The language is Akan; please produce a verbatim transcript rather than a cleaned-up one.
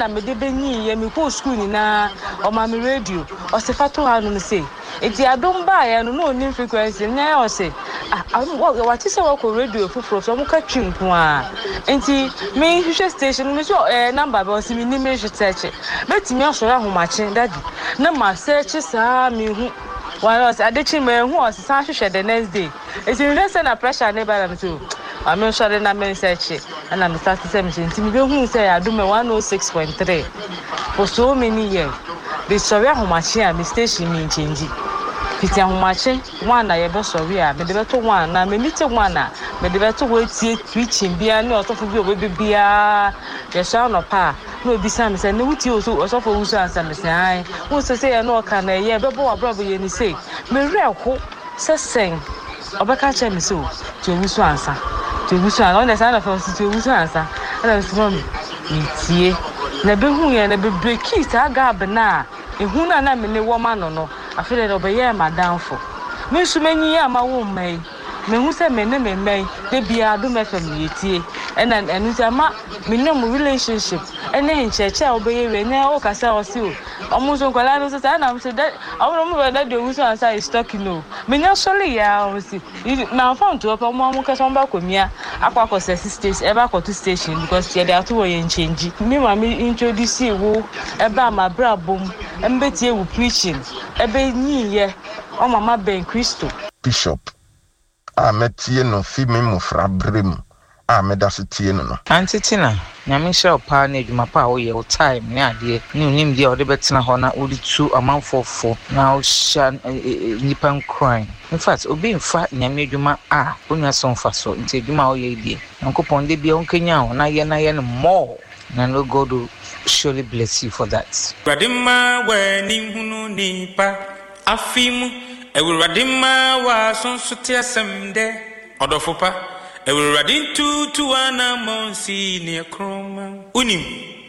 na me de benyi ye me ko school ni na o ma me radio o se fa to ha no say enti adom ba ya no no ni frequency nya o say ah what is our radio fufuro so mo ka twinko a enti me hwehwe station me so eh number ba o se me ni me hwe search betimi asoro ahomache daddy na ma search sa me hu why was adechi me hu o se san hwehwe the next day enti me say na pressure na ba na so I'm not sure na me search and I'm start to say me enti me hu say adom one oh six point three for so many years the sorry ahomache a me station me change Piti ahomache one na ye be sorry a me de beto one na me nite one na me de beto we tie preaching bia ne osofo bi obe bia ye sha no pa no obi sam say ne wuti oso osofo wusu ansam say ai wo se say no ka na ye be bo abrobo ye ni say me reko se sen obeka cha me so to wusu ansa to wusu an on the side of to wusu ansa na so me tie na be hu ye na be break sa gab na ehun na na me ne wo ma no no afere do be ye madamfo me su manyi ya ma wo mai me hu se me ne me mai de bia do me fam yetie ena enu se ma me no mu relationship ene ncheche obeye we ne o kasa o si o omo so kwala no so na am so that awon mo be that de wusu ansa is talking no me nya sole ya o si na phone to opa mo mo kasa mba komia akwa akọ station e ba akọ to station because ye dey ato wo ye change me ma me introduce wo e ba ma brabom embetie wo preaching ebe nyiye o mama ben Christo Bishop a metie no fi me mo fra brem a medasetie no no antitina nyame hye pa na adwuma pa wo ye o time ne ade ne unim dia o de betena ho na o de tu amanfofo na o sha nipan crime in fact obi mfa nyame adwuma a onya so mfa so nti adwuma o ye die nkopon de bia onkanya ho na ye na ye no more na no God will surely bless you for that. Radima we ni hunu nipa afimu ewuradima wa sonsote asemde odofopa ewuradin tu tu ana monsi ne kroma unim